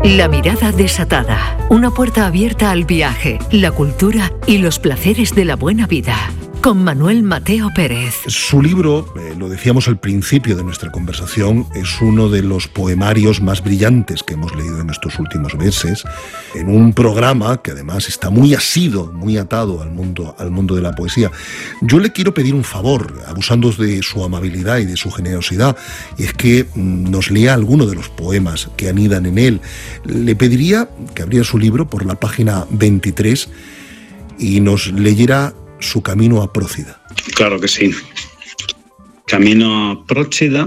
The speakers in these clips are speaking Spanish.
La mirada desatada. Una puerta abierta al viaje, la cultura y los placeres de la buena vida. Con Manuel Mateo Pérez. Su libro, lo decíamos al principio de nuestra conversación, es uno de los poemarios más brillantes que hemos leído en estos últimos meses, en un programa que además está muy asido, muy atado al mundo de la poesía. Yo le quiero pedir un favor, abusando de su amabilidad y de su generosidad, y es que nos lea alguno de los poemas que anidan en él. Le pediría que abriera su libro por la página 23 y nos leyera Su camino a Prócida. Claro que sí. Camino a Prócida.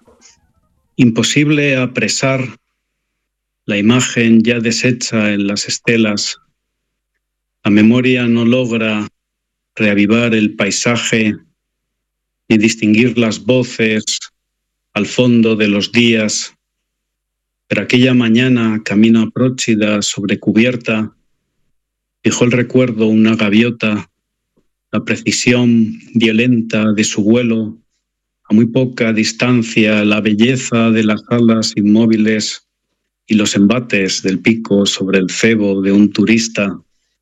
Imposible apresar la imagen ya deshecha en las estelas. La memoria no logra reavivar el paisaje ni distinguir las voces al fondo de los días. Pero aquella mañana, camino a Prócida, sobre cubierta, fijó el recuerdo una gaviota. La precisión violenta de su vuelo, a muy poca distancia, la belleza de las alas inmóviles y los embates del pico sobre el cebo de un turista.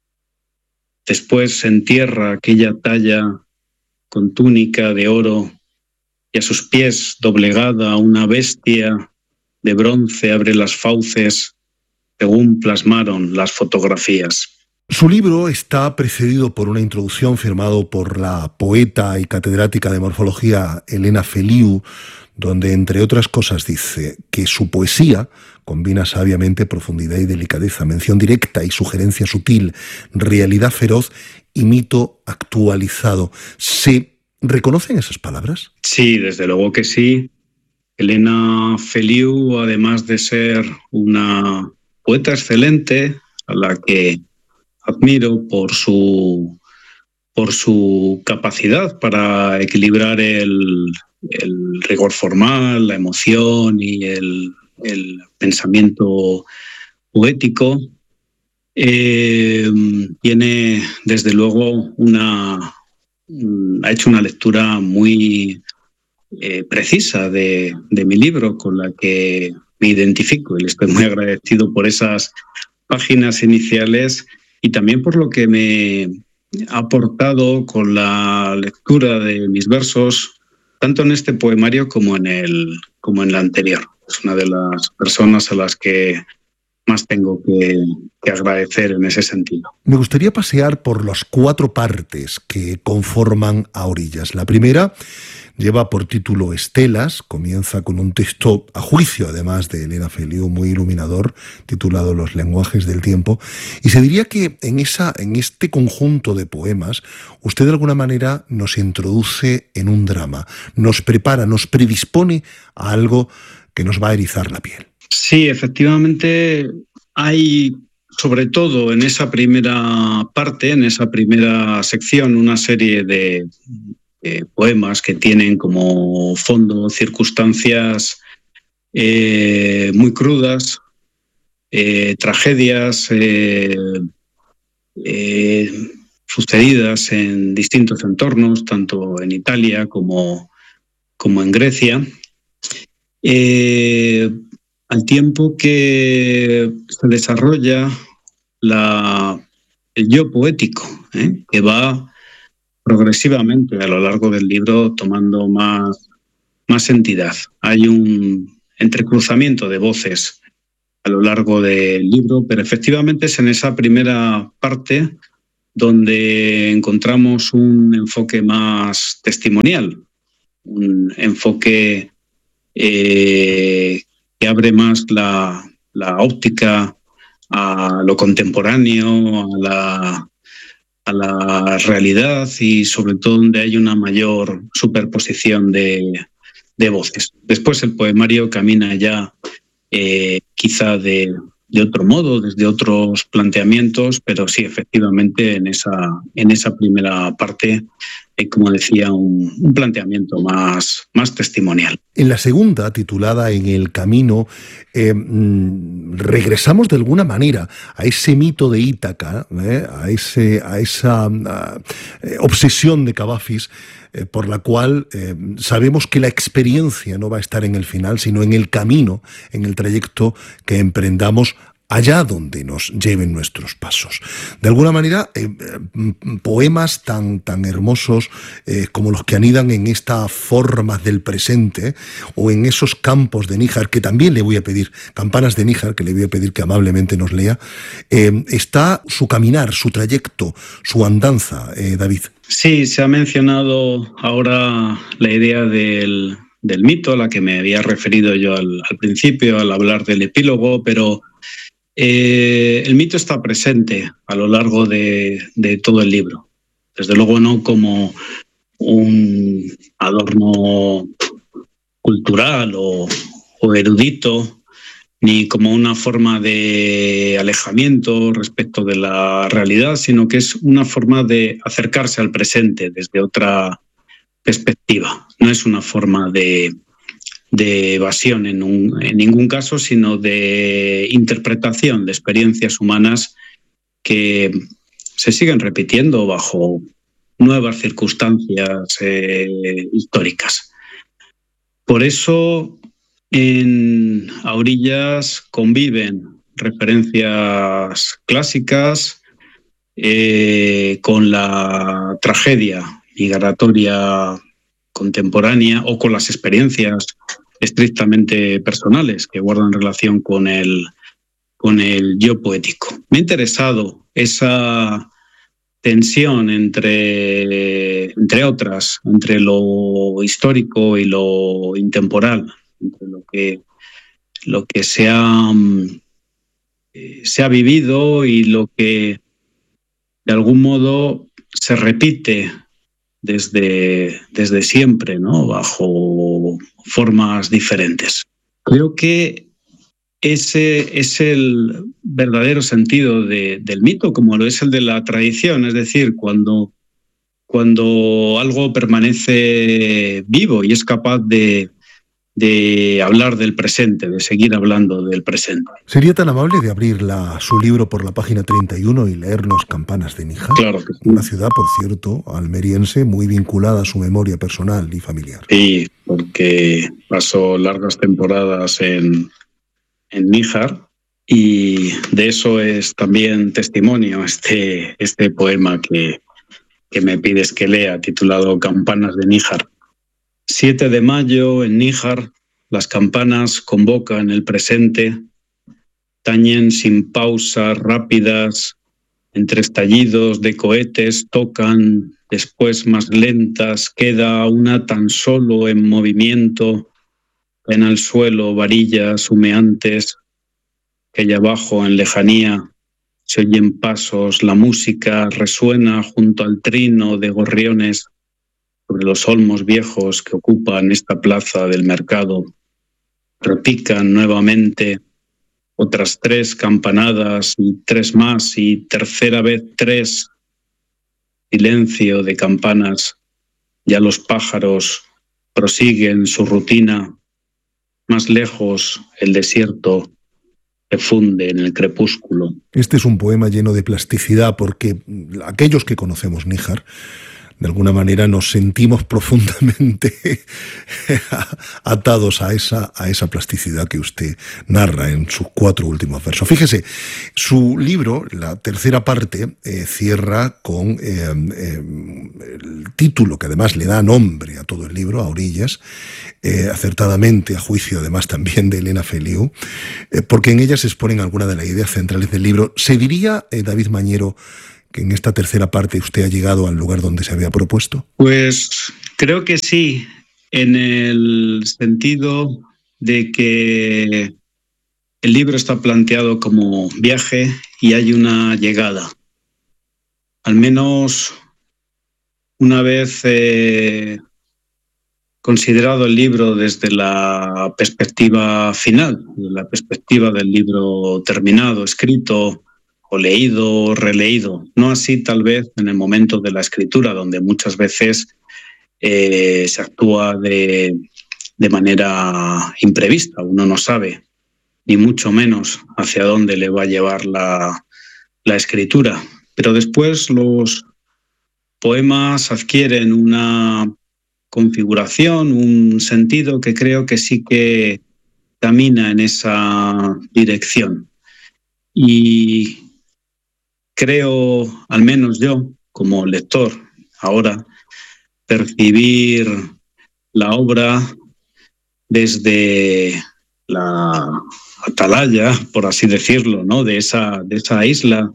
Después en tierra aquella talla con túnica de oro y a sus pies doblegada una bestia de bronce abre las fauces según plasmaron las fotografías. Su libro está precedido por una introducción firmado por la poeta y catedrática de morfología Elena Feliu, donde, entre otras cosas, dice que su poesía combina sabiamente profundidad y delicadeza, mención directa y sugerencia sutil, realidad feroz y mito actualizado. ¿Se reconocen esas palabras? Sí, desde luego que sí. Elena Feliu, además de ser una poeta excelente, a la que admiro por su capacidad para equilibrar el rigor formal, la emoción y el pensamiento poético. Tiene, desde luego, ha hecho una lectura muy precisa de mi libro, con la que me identifico, y le estoy muy agradecido por esas páginas iniciales y también por lo que me ha aportado con la lectura de mis versos, tanto en este poemario como en el anterior. Es una de las personas a las que más tengo que agradecer en ese sentido. Me gustaría pasear por las 4 partes que conforman A Orillas. La primera lleva por título Estelas, comienza con un texto, a juicio además de Elena Feliu, muy iluminador, titulado Los lenguajes del tiempo, y se diría que en este conjunto de poemas usted de alguna manera nos introduce en un drama, nos prepara, nos predispone a algo que nos va a erizar la piel. Sí, efectivamente hay, sobre todo en esa primera parte, en esa primera sección, una serie de poemas que tienen como fondo circunstancias muy crudas, tragedias sucedidas en distintos entornos, tanto en Italia como en Grecia. Al tiempo que se desarrolla el yo poético, que va progresivamente a lo largo del libro tomando más entidad. Hay un entrecruzamiento de voces a lo largo del libro, pero efectivamente es en esa primera parte donde encontramos un enfoque más testimonial, un enfoque que abre más la óptica a lo contemporáneo, a la realidad y sobre todo donde hay una mayor superposición de voces. Después el poemario camina ya quizá de otro modo, desde otros planteamientos, pero sí, efectivamente, en esa primera parte como decía, un planteamiento más testimonial. En la segunda, titulada En el camino, regresamos de alguna manera a ese mito de Ítaca, a esa obsesión de Cavafis, por la cual sabemos que la experiencia no va a estar en el final, sino en el camino, en el trayecto que emprendamos allá donde nos lleven nuestros pasos. De alguna manera, poemas tan hermosos como los que anidan en estas formas del presente o en esos campos de Níjar, que también le voy a pedir, Campanas de Níjar, que le voy a pedir que amablemente nos lea, está su caminar, su trayecto, su andanza, David. Sí, se ha mencionado ahora la idea del mito, a la que me había referido yo al principio, al hablar del epílogo, pero el mito está presente a lo largo de todo el libro. Desde luego no como un adorno cultural o erudito, ni como una forma de alejamiento respecto de la realidad, sino que es una forma de acercarse al presente desde otra perspectiva. No es una forma de evasión en ningún caso, sino de interpretación de experiencias humanas que se siguen repitiendo bajo nuevas circunstancias históricas. Por eso A orillas conviven referencias clásicas con la tragedia migratoria contemporánea o con las experiencias estrictamente personales que guardan relación con el yo poético. Me ha interesado esa tensión entre lo histórico y lo intemporal, entre lo que se ha vivido y lo que de algún modo se repite desde siempre, ¿no? Bajo formas diferentes. Creo que ese es el verdadero sentido del mito, como lo es el de la tradición, es decir, cuando algo permanece vivo y es capaz de hablar del presente, de seguir hablando del presente. ¿Sería tan amable de abrir su libro por la página 31 y leernos Campanas de Níjar? Claro que sí. Una ciudad, por cierto, almeriense, muy vinculada a su memoria personal y familiar. Sí, porque pasó largas temporadas en Níjar y de eso es también testimonio este poema que me pides que lea, titulado Campanas de Níjar. 7 de mayo, en Níjar, las campanas convocan el presente, tañen sin pausas rápidas, entre estallidos de cohetes tocan, después más lentas, queda una tan solo en movimiento, en el suelo varillas humeantes, que allá abajo en lejanía se oyen pasos, la música resuena junto al trino de gorriones, sobre los olmos viejos que ocupan esta plaza del mercado. Repican nuevamente otras 3 campanadas y 3 más y tercera vez 3. Silencio de campanas. Ya los pájaros prosiguen su rutina. Más lejos el desierto se funde en el crepúsculo. Este es un poema lleno de plasticidad porque aquellos que conocemos Níjar, de alguna manera nos sentimos profundamente atados a esa plasticidad que usted narra en sus 4 últimos versos. Fíjese, su libro, la tercera parte, cierra con el título que además le da nombre a todo el libro, A orillas, acertadamente, a juicio además también de Elena Feliu, porque en ella se exponen algunas de las ideas centrales del libro. ¿Se diría, David Mañero, que en esta tercera parte usted ha llegado al lugar donde se había propuesto? Pues creo que sí, en el sentido de que el libro está planteado como viaje y hay una llegada. Al menos una vez considerado el libro desde la perspectiva final, la perspectiva del libro terminado, escrito o leído o releído. No así tal vez en el momento de la escritura, donde muchas veces se actúa de manera imprevista. Uno no sabe, ni mucho menos, hacia dónde le va a llevar la escritura. Pero después los poemas adquieren una configuración, un sentido que creo que sí que camina en esa dirección. Y creo, al menos yo, como lector, ahora, percibir la obra desde la atalaya, por así decirlo, ¿no? de esa isla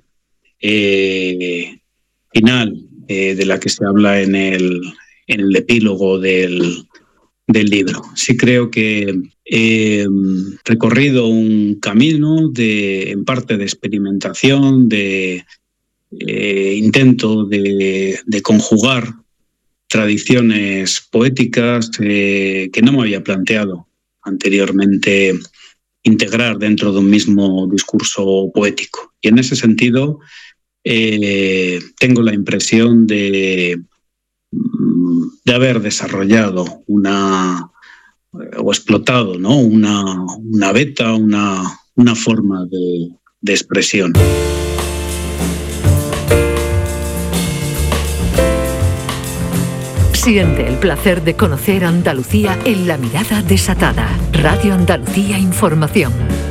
final de la que se habla en el epílogo del libro. Sí creo que he recorrido un camino en parte de experimentación, de intento de conjugar tradiciones poéticas que no me había planteado anteriormente integrar dentro de un mismo discurso poético. Y en ese sentido tengo la impresión de haber desarrollado o explotado, ¿no? una beta, una forma de expresión. Siente el placer de conocer Andalucía en La Mirada Desatada. Radio Andalucía Información.